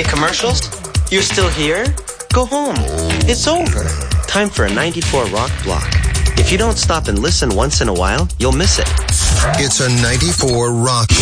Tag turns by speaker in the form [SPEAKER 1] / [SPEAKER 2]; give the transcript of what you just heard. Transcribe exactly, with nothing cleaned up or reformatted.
[SPEAKER 1] Hey, commercials? You're still here? Go home. It's over. Time for a ninety-four Rock block. If you don't stop and listen once in a while, you'll miss it.
[SPEAKER 2] It's a ninety-four Rock